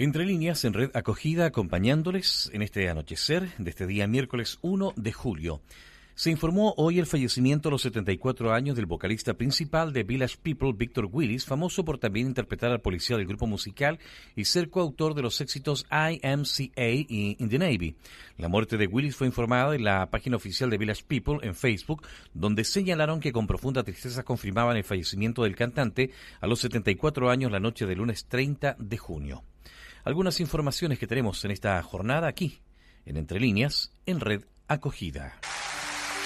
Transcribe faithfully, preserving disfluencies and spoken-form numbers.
Entre líneas en Red Acogida, acompañándoles en este anochecer de este día miércoles uno de julio. Se informó hoy el fallecimiento a los setenta y cuatro años del vocalista principal de Village People, Victor Willis, famoso por también interpretar al policía del grupo musical y ser coautor de los éxitos I M C A y In the Navy. La muerte de Willis fue informada en la página oficial de Village People en Facebook, donde señalaron que con profunda tristeza confirmaban el fallecimiento del cantante a los setenta y cuatro años la noche del lunes treinta de junio. Algunas informaciones que tenemos en esta jornada aquí, en Entre Líneas, en Red Acogida.